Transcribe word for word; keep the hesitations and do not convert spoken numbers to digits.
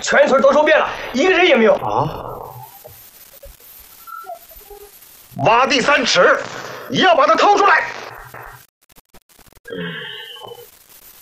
全村都受遍了，一个人也没有。 啊！挖地三尺，也要把它掏出来。